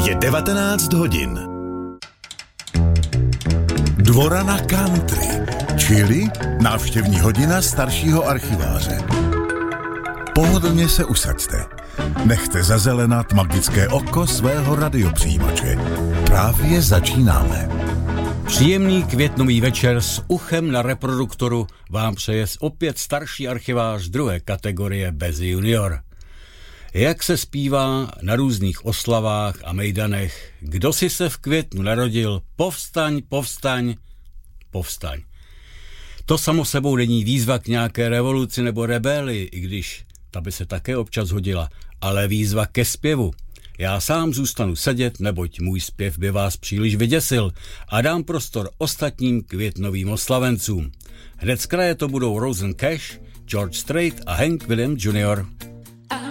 Je 19 hodin. Dvorana country, čili návštěvní hodina staršího archiváře. Pohodlně se usaďte. Nechte zazelenat magické oko svého radiopřijímače. Právě začínáme. Příjemný květnový večer s uchem na reproduktoru vám přeje opět starší archivář druhé kategorie bez junior. Jak se zpívá na různých oslavách a mejdanech, kdo si se v květnu narodil, povstaň, povstaň, povstaň. To samo sebou není výzva k nějaké revoluci nebo rebelii, i když ta by se také občas hodila, ale výzva ke zpěvu. Já sám zůstanu sedět, neboť můj zpěv by vás příliš vyděsil a dám prostor ostatním květnovým oslavencům. Hned z kraje to budou Rosen Cash, George Strait a Hank Williams Jr.